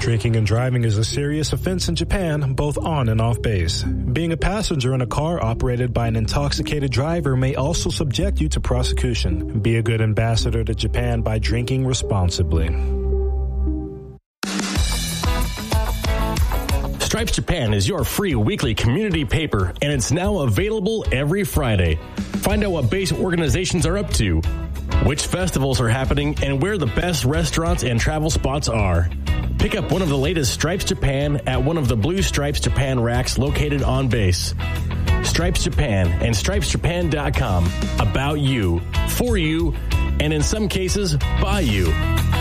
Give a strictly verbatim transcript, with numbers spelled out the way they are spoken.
Drinking and driving is a serious offense in Japan, both on and off base. Being a passenger in a car operated by an intoxicated driver may also subject you to prosecution. Be a good ambassador to Japan by drinking responsibly. Stripes Japan is your free weekly community paper, and it's now available every Friday. Find out what base organizations are up to, which festivals are happening, and where the best restaurants and travel spots are. Pick up one of the latest Stripes Japan at one of the Blue Stripes Japan racks located on base. Stripes Japan and stripes japan dot com. About you, for you, and in some cases, by you.